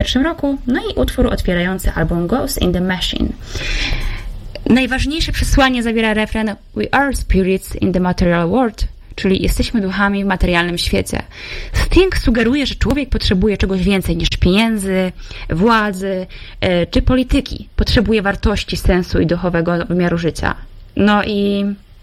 2001 roku, no i utwór otwierający album Ghost in the Machine. Najważniejsze przesłanie zawiera refren We are spirits in the material world, czyli jesteśmy duchami w materialnym świecie. Sting sugeruje, że człowiek potrzebuje czegoś więcej niż pieniędzy, władzy czy polityki. Potrzebuje wartości, sensu i duchowego wymiaru życia. No i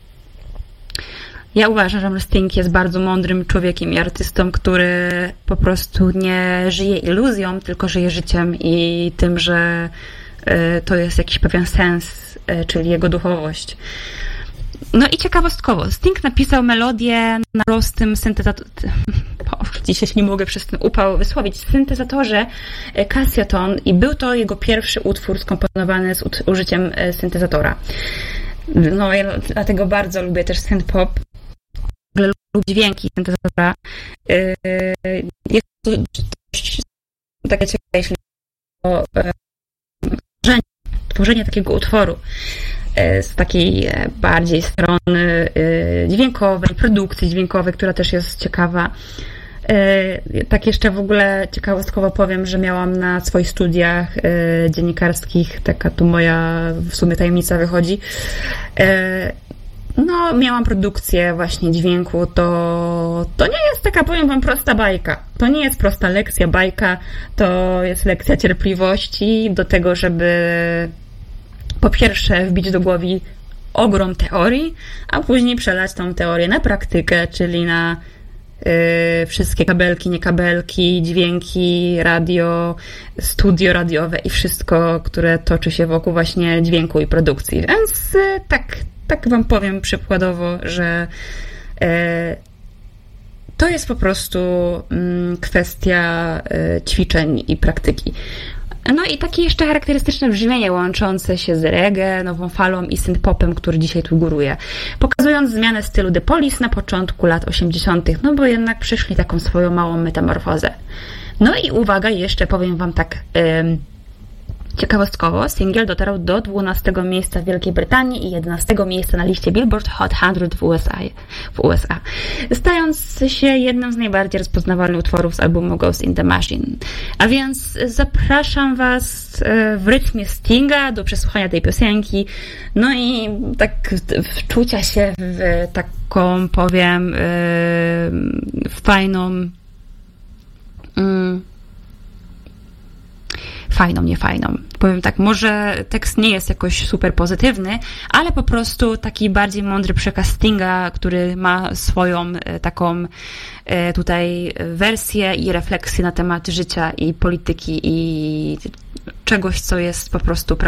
ja uważam, że Sting jest bardzo mądrym człowiekiem i artystą, który po prostu nie żyje iluzją, tylko żyje życiem i tym, że to jest jakiś pewien sens, czyli jego duchowość. No i ciekawostkowo, Sting napisał melodię na prostym syntezatorze, dzisiaj się nie mogę przez ten upał wysłowić, syntezatorze Cassioton i był to jego pierwszy utwór skomponowany z użyciem syntezatora. No ja dlatego bardzo lubię też synth-pop, lubię dźwięki syntezatora. Jest to dość takie ciekawe, jeśli o tworzenie takiego utworu z takiej bardziej strony dźwiękowej, produkcji dźwiękowej, która też jest ciekawa. Tak jeszcze w ogóle ciekawostkowo powiem, że miałam na swoich studiach dziennikarskich, taka tu moja w sumie tajemnica wychodzi, no miałam produkcję właśnie dźwięku, to nie jest taka, powiem wam, prosta bajka. To nie jest prosta lekcja, bajka, to jest lekcja cierpliwości do tego, żeby po pierwsze wbić do głowy ogrom teorii, a później przelać tą teorię na praktykę, czyli na wszystkie kabelki, nie kabelki, dźwięki, radio, studio radiowe i wszystko, które toczy się wokół właśnie dźwięku i produkcji. Więc tak wam powiem przykładowo, że to jest po prostu kwestia ćwiczeń i praktyki. No i takie jeszcze charakterystyczne brzmienie łączące się z reggae, nową falą i synth-popem, który dzisiaj tu góruje. Pokazując zmianę stylu The Police na początku lat 80., no bo jednak przyszli taką swoją małą metamorfozę. No i uwaga, jeszcze powiem wam tak ciekawostkowo, singiel dotarł do 12 miejsca w Wielkiej Brytanii i 11 miejsca na liście Billboard Hot 100 w USA, stając się jednym z najbardziej rozpoznawalnych utworów z albumu Ghost in the Machine. A więc zapraszam was w rytmie Stinga do przesłuchania tej piosenki, no i tak wczucia się w taką, powiem, nie fajną. Powiem tak, może tekst nie jest jakoś super pozytywny, ale po prostu taki bardziej mądry przekaz Stinga, który ma swoją taką tutaj wersję i refleksję na temat życia i polityki i czegoś, co jest po prostu